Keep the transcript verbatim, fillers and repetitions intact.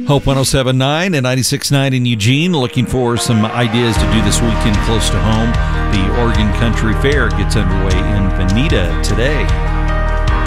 Hope one oh seven point nine and ninety-six point nine in Eugene. Looking for some ideas to do this weekend close to home. The Oregon Country Fair gets underway in Veneta today.